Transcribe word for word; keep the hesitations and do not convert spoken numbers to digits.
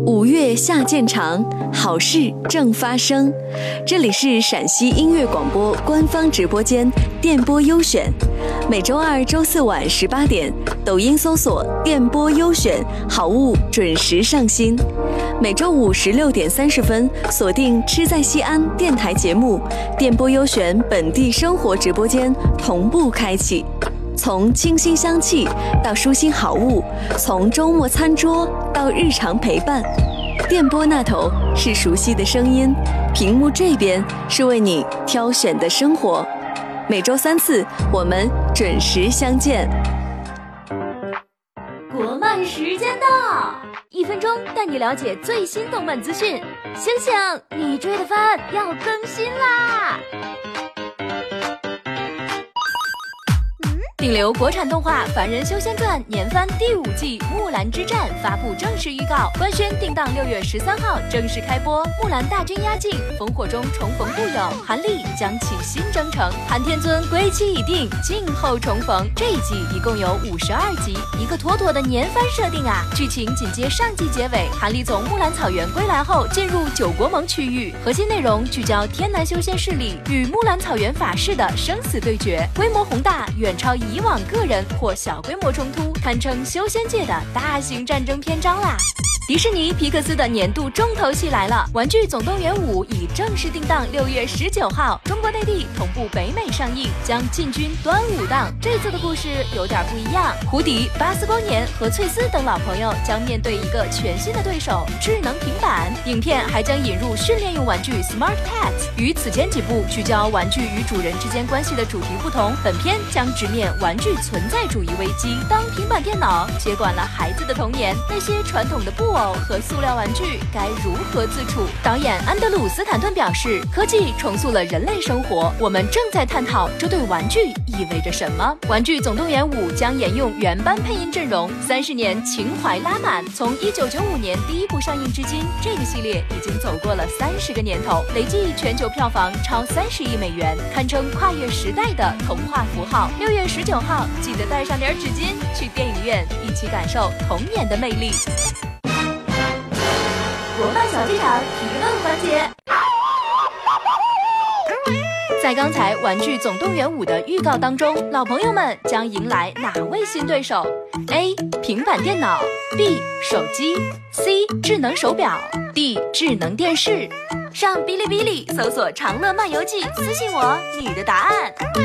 五月下渐长，好事正发生。这里是陕西音乐广播官方直播间电波优选，每周二、周四晚十八点，抖音搜索“电波优选”，好物准时上新。每周五十六点三十分，锁定吃在西安电台节目“电波优选”本地生活直播间同步开启。从清新香气到舒心好物，从周末餐桌到日常陪伴，电波那头是熟悉的声音，屏幕这边是为你挑选的生活。每周三次，我们准时相见。 国漫时间到，一分钟带你了解最新动漫资讯。醒醒，你追的番要更新啦！顶流国产动画《凡人修仙传》年番第五季《木兰之战》发布正式预告，官宣定档六月十三号正式开播。木兰大军压境，烽火中重逢故友，韩立将启新征程，韩天尊归期已定，静候重逢。这一季一共有五十二集，一个妥妥的年番设定啊！剧情紧接上季结尾，韩立从木兰草原归来后，进入九国盟区域，核心内容聚焦天南修仙势力与木兰草原法师的生死对决，规模宏大，远超以往个人或小规模冲突，堪称修仙界的大型战争篇章啦。迪士尼皮克斯的年度重头戏来了，《玩具总动员五》已正式定档六月十九号，中国内地同步北美上映，将进军端午档。这次的故事有点不一样，胡迪、巴斯光年和翠丝等老朋友将面对一个全新的对手——智能平板。影片还将引入训练用玩具 Smart Pets。与此前几部聚焦玩具与主人之间关系的主题不同，本片将直面玩具存在主义危机。当平板电脑接管了孩子的童年，那些传统的布偶和塑料玩具该如何自处？导演安德鲁·斯坦顿表示，科技重塑了人类生活，我们正在探讨这对玩具意味着什么。《玩具总动员五》将沿用原班配音阵容，三十年情怀拉满。从一九九五年第一部上映至今，这个系列已经走过了三十个年头，累计全球票房超三十亿美元，堪称跨越时代的童话符号。六月十九号，记得带上点纸巾，去电影院一起感受童年的魅力。国漫小剧场提问环节，在刚才《玩具总动员五》的预告当中，老朋友们将迎来哪位新对手 ？A. 平板电脑 B. 手机 C. 智能手表 D. 智能电视。上哔哩哔哩搜索“长乐漫游记”，私信我你的答案。